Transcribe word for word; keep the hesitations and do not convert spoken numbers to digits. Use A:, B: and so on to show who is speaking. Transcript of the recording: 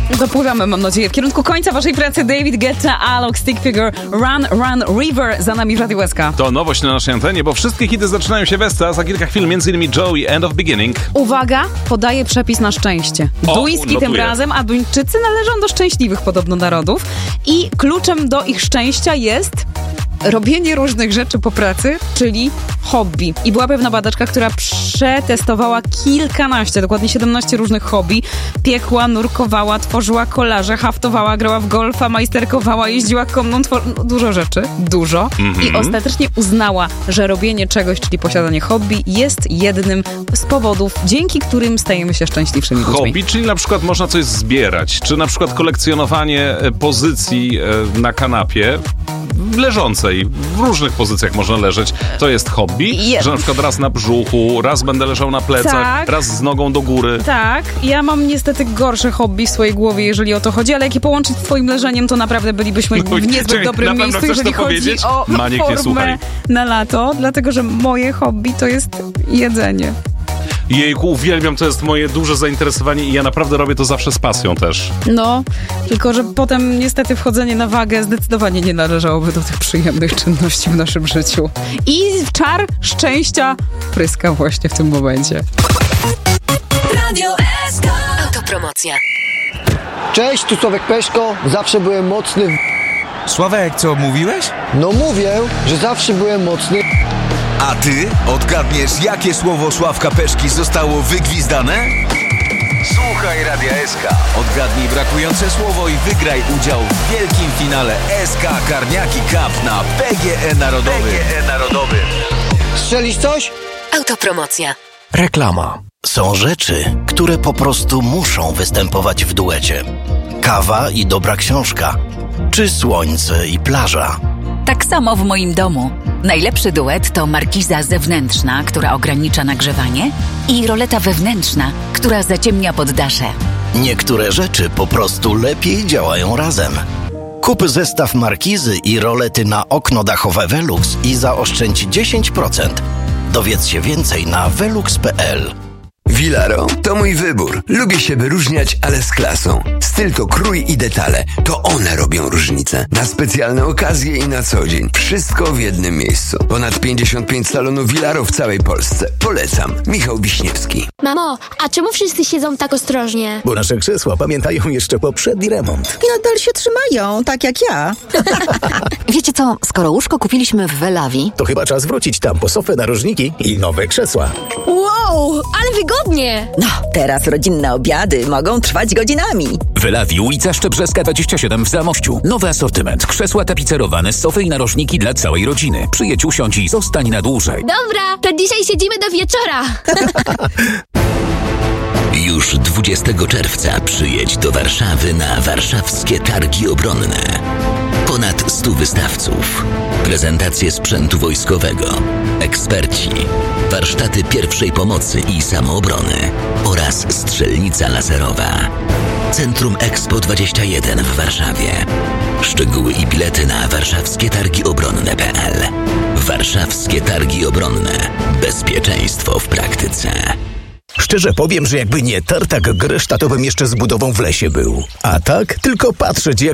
A: Dopływamy, mam nadzieję, w kierunku końca waszej pracy. David Guetta, Alok, Stick Figure, Run, Run, River za nami w Radiu S K.
B: To nowość na naszej antenie, bo wszystkie hity zaczynają się Westa, za kilka chwil między innymi Joe i End of Beginning.
A: Uwaga, podaje przepis na szczęście. Duński tym razem, a Duńczycy należą do szczęśliwych podobno narodów i kluczem do ich szczęścia jest robienie różnych rzeczy po pracy, czyli hobby. I była pewna badaczka, która przetestowała kilkanaście, dokładnie siedemnaście różnych hobby. Piekła, nurkowała, tworzyła kolaże, haftowała, grała w golfa, majsterkowała, jeździła konną, twor... no, dużo rzeczy. Dużo. Mm-hmm. I ostatecznie uznała, że robienie czegoś, czyli posiadanie hobby, jest jednym z powodów, dzięki którym stajemy się szczęśliwszymi ludźmi.
B: Hobby, czyli na przykład można coś zbierać, czy na przykład kolekcjonowanie pozycji na kanapie, leżącej, w różnych pozycjach można leżeć. To jest hobby, Je- że na przykład raz na brzuchu, raz będę leżał na plecach, tak. raz z nogą do góry.
A: Tak, ja mam niestety gorsze hobby w swojej głowie, jeżeli o to chodzi, ale jak je połączyć z twoim leżeniem, to naprawdę bylibyśmy w niezbyt Czekaj, dobrym miejscu, jeżeli chodzi powiedzieć? o
B: Maniek,
A: formę
B: nie słuchaj.
A: na lato, dlatego, że moje hobby to jest jedzenie.
B: Jejku, uwielbiam, to jest moje duże zainteresowanie i ja naprawdę robię to zawsze z pasją też.
A: No, tylko że potem niestety wchodzenie na wagę zdecydowanie nie należałoby do tych przyjemnych czynności w naszym życiu. I czar szczęścia pryska właśnie w tym momencie.
C: Radio S K. Autopromocja.
D: Cześć, tu Sławek Peszko. Zawsze byłem mocny w...
E: Sławek, co mówiłeś?
D: No mówię, że zawsze byłem mocny.
E: A ty odgadniesz, jakie słowo Sławka Peszki zostało wygwizdane? Słuchaj Radia S K. Odgadnij brakujące słowo i wygraj udział w wielkim finale S K Karniaki Cup na P G E Narodowym. P G E Narodowym.
D: Strzelisz coś?
C: Autopromocja.
F: Reklama. Są rzeczy, które po prostu muszą występować w duecie. Kawa i dobra książka, czy słońce i plaża.
G: Tak samo w moim domu. Najlepszy duet to markiza zewnętrzna, która ogranicza nagrzewanie, i roleta wewnętrzna, która zaciemnia poddasze.
F: Niektóre rzeczy po prostu lepiej działają razem. Kup zestaw markizy i rolety na okno dachowe Velux i zaoszczędź dziesięć procent. Dowiedz się więcej na velux kropka p l.
H: Vilaro to mój wybór. Lubię się wyróżniać, ale z klasą. Styl to krój i detale. To one robią różnicę. Na specjalne okazje i na co dzień. Wszystko w jednym miejscu. Ponad pięćdziesiąt pięć salonów Vilaro w całej Polsce. Polecam. Michał Wiśniewski.
I: Mamo, a czemu wszyscy siedzą tak ostrożnie?
J: Bo nasze krzesła pamiętają jeszcze poprzedni remont.
K: I nadal się trzymają, tak jak ja.
G: Wiecie co, skoro łóżko kupiliśmy w Welawi,
J: to chyba czas wrócić tam po sofę, narożniki i nowe krzesła.
I: Wow, ale wygodnie!
K: No, teraz rodzinne obiady mogą trwać godzinami.
L: Welawi, ulica Szczebrzeska dwadzieścia siedem w Zamościu. Nowy asortyment. Krzesła tapicerowane, sofy i narożniki dla całej rodziny. Przyjedź, usiądź i zostań na dłużej.
I: Dobra, to dzisiaj siedzimy do wieczora.
M: Już dwudziestego czerwca przyjedź do Warszawy na warszawskie targi obronne. Ponad stu wystawców, prezentacje sprzętu wojskowego, eksperci, warsztaty pierwszej pomocy i samoobrony oraz strzelnica laserowa. Centrum Expo dwadzieścia jeden w Warszawie. Szczegóły i bilety na warszawskie targi obronne kropka p l. Warszawskie targi obronne. Bezpieczeństwo w praktyce.
J: Szczerze powiem, że jakby nie tartak Greszta, to bym jeszcze z budową w lesie był. A tak, tylko patrzeć jak